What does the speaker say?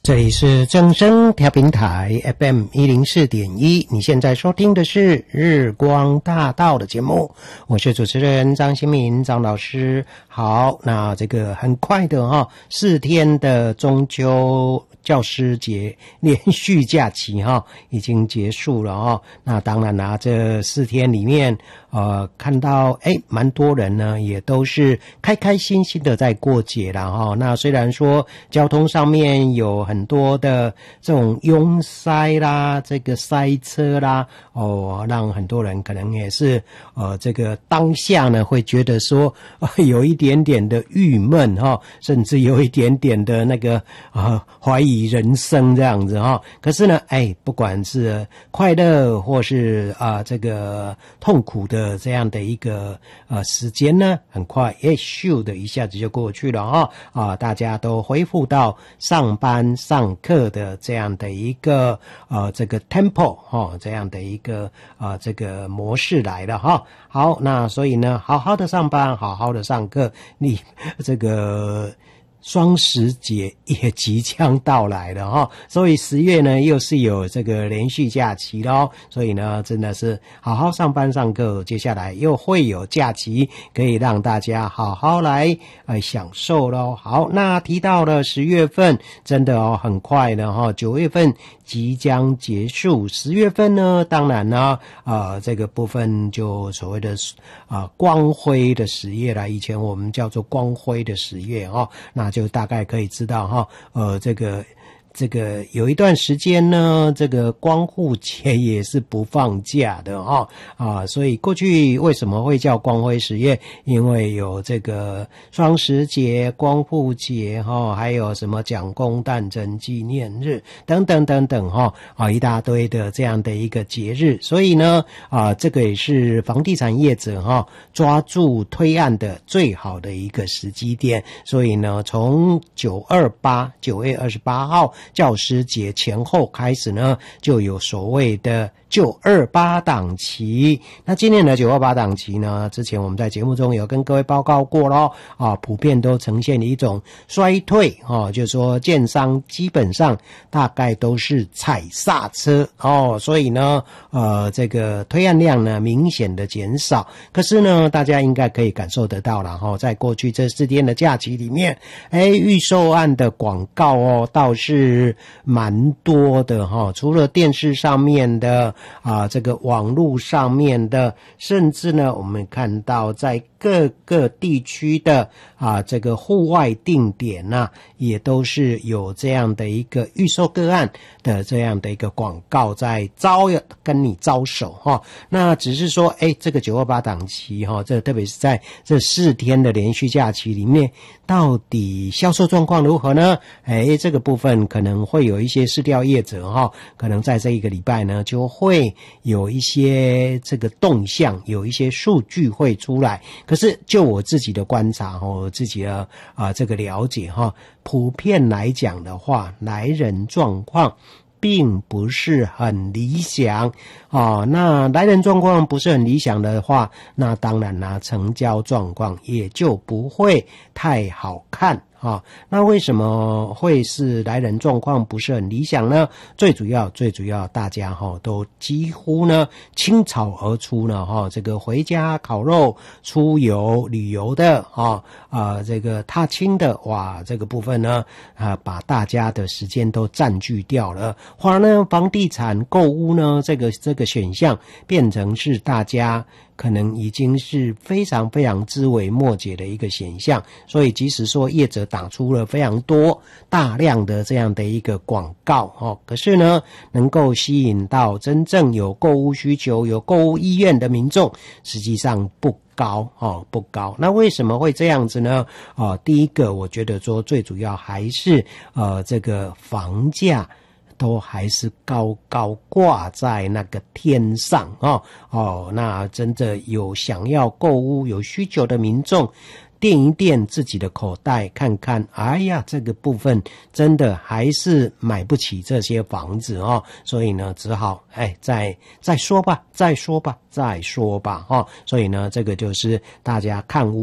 这里是正声调频台 FM 104.1，你现在收听的是日光大道的节目，我是主持人张新民张老师。好，那这个很快的4天的中秋教师节连续假期已经结束了那当然啦，这4天里面看到蛮多人呢也都是开开心心的在过节啦那虽然说交通上面有很多的这种拥塞啦，这个塞车啦让很多人可能也是这个当下呢会觉得说有一点点的郁闷甚至有一点点的那个怀疑人生这样子可是呢不管是快乐或是这个痛苦的这样的一个时间呢，很快咻的一下子就过去了大家都恢复到上班上课的这样的一个这个 tempo 这样的一个这个模式来了好，那所以呢好好的上班，好好的上课，你这个双十节也即将到来了所以10月呢又是有这个连续假期咯，所以呢真的是好好上班上课，接下来又会有假期可以让大家好好来享受咯。好，那提到了10月份真的很快的9月份即将结束，10月份呢当然呢这个部分就所谓的光辉的10月啦，以前我们叫做光辉的10月那就大概可以知道这个有一段时间呢，这个光复节也是不放假的所以过去为什么会叫光辉10月？因为有这个双十节、光复节还有什么蒋公诞辰纪念日等等等等一大堆的这样的一个节日，所以呢这个也是房地产业者抓住推案的最好的一个时机点，所以呢从9月28号教师节前后开始呢，就有所谓的928档期。那今年的928档期呢，之前我们在节目中有跟各位报告过咯普遍都呈现一种衰退就是说建商基本上大概都是踩刹车所以呢这个推案量呢明显的减少。可是呢大家应该可以感受得到啦在过去这4天的假期里面预售案的广告倒是蛮多的除了电视上面的这个网络上面的，甚至呢我们看到在各个地区的这个户外定点也都是有这样的一个预售个案的这样的一个广告在跟你招手那只是说这个928档期这特别是在这4天的连续假期里面，到底销售状况如何呢？这个部分可能会有一些市调业者可能在这一个礼拜呢就会有一些这个动向，有一些数据会出来。可是就我自己的观察我自己的这个了解普遍来讲的话，来人状况并不是很理想那来人状况不是很理想的话，那当然啦成交状况也就不会太好看那为什么会是来人状况不是很理想呢？最主要大家都几乎呢倾巢而出呢这个回家烤肉、出游旅游的这个踏青的这个部分呢把大家的时间都占据掉了，反而呢房地产购屋呢这个选项变成是大家可能已经是非常非常枝微末节的一个现象。所以即使说业者打出了非常多大量的这样的一个广告可是呢能够吸引到真正有购屋需求、有购屋意愿的民众实际上不高。那为什么会这样子呢？第一个我觉得说最主要还是这个房价都还是高高挂在那个天上那真的有想要购屋有需求的民众垫一垫自己的口袋，看看这个部分真的还是买不起这些房子所以呢只好再说吧所以呢这个就是大家看屋